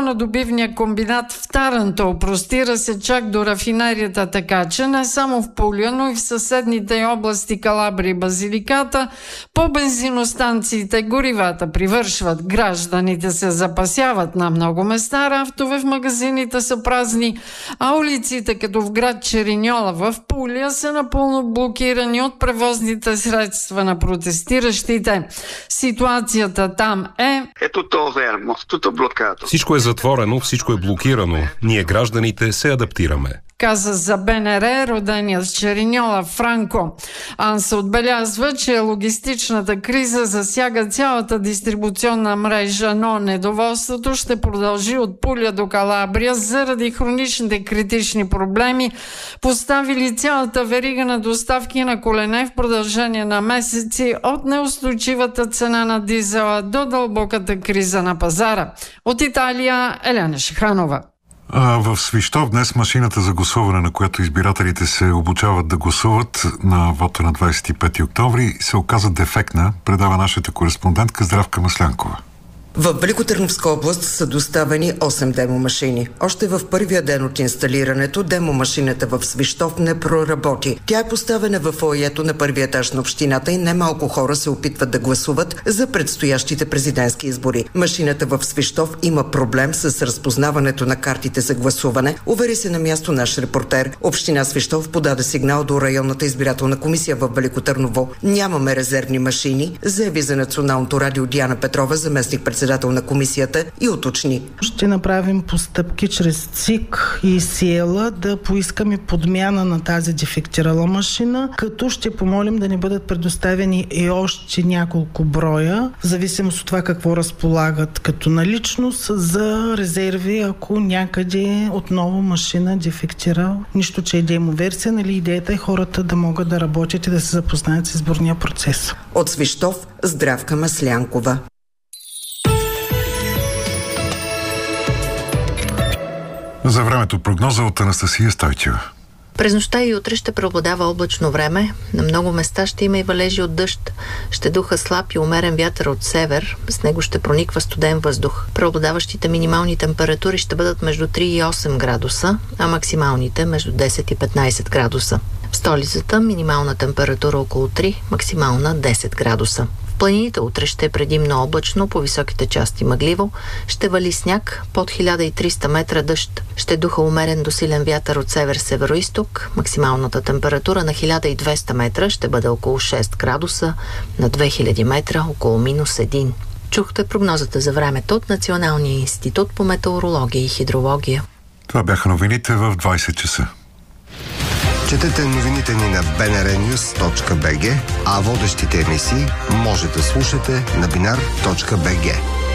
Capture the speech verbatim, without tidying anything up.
нефтонадобивния комбинат в Таранто. Простира се чак до рафинерията, така че не само в Пулия, но и в съседните области Калабрия и Базиликата по бензиностанциите горивата привършват. Гражданите се запасяват на много места, рафтове в магазините са празни, а улиците като в град Чериньола в Пулия са напълно блокирани от превозните средства на протестиращите. Ситуацията там е... Всичко е затворено, всичко е блокирано. Ние, гражданите, се адаптираме. Каза за БНР роденият с Чериньола Франко. Анса отбелязва, че логистичната криза засяга цялата дистрибуционна мрежа, но недоволството ще продължи от Пулия до Калабрия заради хроничните критични проблеми, поставили цялата верига на доставки на колене в продължение на месеци, от неустойчивата цена на дизела до дълбоката криза на пазара. От Италия, Елена Шиханова. А в Свищов днес машината за гласуване, на която избирателите се обучават да гласуват на вота на двадесет и пети октомври, се оказа дефектна, предава нашата кореспондентка Здравка Маслянкова. В Великотърновска област са доставени осем демомашини. Още в първия ден от инсталирането демомашината в Свищов не проработи. Тя е поставена в фоайето на първия етаж на общината и немалко хора се опитват да гласуват за предстоящите президентски избори. Машината в Свищов има проблем с разпознаването на картите за гласуване, увери се на място наш репортер. Община Свищов подаде сигнал до районната избирателна комисия в Великотърново. Нямаме резервни машини, заяви за Националното радио Диана Петрова, заместник председател на комисията, и уточни. Ще направим постъпки чрез ЦИК и СИЕЛА да поискаме подмяна на тази дефектирала машина, като ще помолим да ни бъдат предоставени и още няколко броя, в зависимост от това какво разполагат като наличност, за резерви, ако някъде отново машина дефектира. Нищо, че е демоверсия, нали, идеята е хората да могат да работят и да се запознаят с изборния процес. От Свищов, Здравка Маслянкова. За времето прогноза от Анастасия Стойчева. През нощта и утре ще преобладава облачно време. На много места ще има и валежи от дъжд. Ще духа слаб и умерен вятър от север. С него ще прониква студен въздух. Преобладаващите минимални температури ще бъдат между три и осем градуса, а максималните между десет и петнадесет градуса. В столицата минимална температура около три, максимална десет градуса. В планините утре ще е предимно облачно, по високите части мъгливо, ще вали сняг, под хиляда и триста метра дъжд. Ще духа умерен до силен вятър от север-североизток. Максималната температура на хиляда и двеста метра ще бъде около шест градуса, на две хиляди метра около минус един. Чухте прогнозата за времето от Националния институт по метеорология и хидрология. Това бяха новините в двадесет часа. Четете новините ни на би ен ар нюз точка би джи, а водещите емисии може да слушате на бинар точка би джи.